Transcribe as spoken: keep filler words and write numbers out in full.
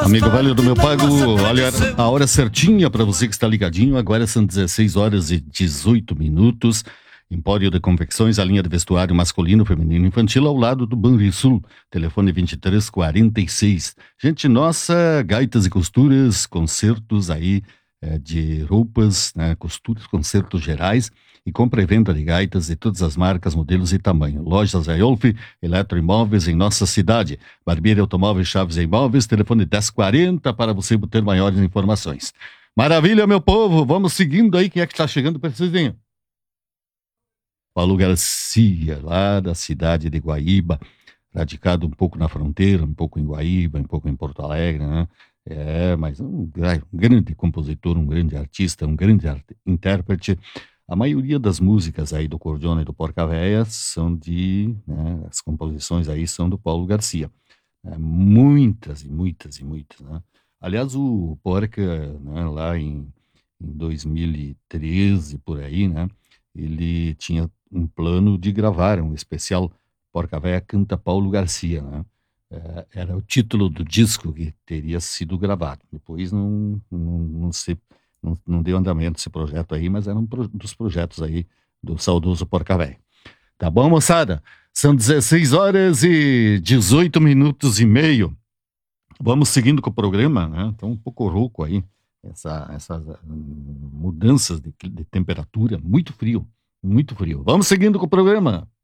Amigo velho do meu pago, olha a hora certinha para você que está ligadinho. Agora são dezesseis horas e dezoito minutos. Empório de Confecções, a linha de vestuário masculino, feminino e infantil ao lado do Banrisul. Telefone vinte e três quarenta e seis. Gente nossa, gaitas e costuras, consertos aí é, de roupas, né, costuras, consertos gerais e compra e venda de gaitas de todas as marcas, modelos e tamanho. Lojas Aiolf, Eletroimóveis em nossa cidade. Barbeiro Automóveis, Chaves e Imóveis, telefone dez quarenta para você ter maiores informações. Maravilha, meu povo, vamos seguindo aí. Quem é que está chegando, precisinho? Paulo Garcia, lá da cidade de Guaíba, radicado um pouco na fronteira, um pouco em Guaíba, um pouco em Porto Alegre, né? É, mas um, gra- um grande compositor, um grande artista, um grande art- intérprete. A maioria das músicas aí do Cordiona e do Porca Véia são de, né, as composições aí são do Paulo Garcia. É, muitas e muitas e muitas, né? Aliás, o Porca, né, lá em, em dois mil e treze, por aí, né? Ele tinha um plano de gravar um especial Porca Véia Canta Paulo Garcia, né? É, era o título do disco que teria sido gravado. Depois não, não, não se não, não deu andamento esse projeto aí, mas era um pro- dos projetos aí do saudoso Porca Véia. Tá bom, moçada? São dezesseis horas e dezoito minutos e meio. Vamos seguindo com o programa, né? Tá um pouco rouco aí, essa, essas hum, mudanças de, de temperatura, muito frio, muito frio. Vamos seguindo com o programa.